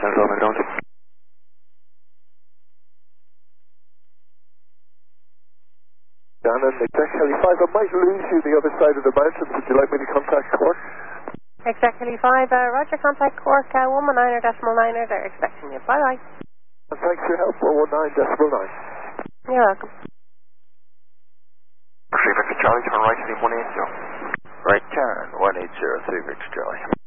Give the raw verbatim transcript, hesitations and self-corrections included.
Central McDonald. Dan and Exec Heli five, I might lose you the other side of the mountains. Would you like me to contact Cork? Exec Heli five, uh, Roger, contact Cork, uh, one one nine er decimal niner, they're expecting you. Bye bye. And thanks for your help, one one nine decimal nine. You're welcome. three Victor Charlie, turn right heading one eight zero. Right turn, one eight zero, three Victor Charlie.